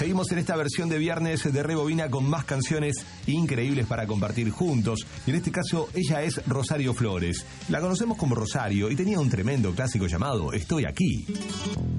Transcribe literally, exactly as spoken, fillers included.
Seguimos en esta versión de viernes de Rebobina con más canciones increíbles para compartir juntos. Y en este caso, ella es Rosario Flores. La conocemos como Rosario y tenía un tremendo clásico llamado Estoy aquí.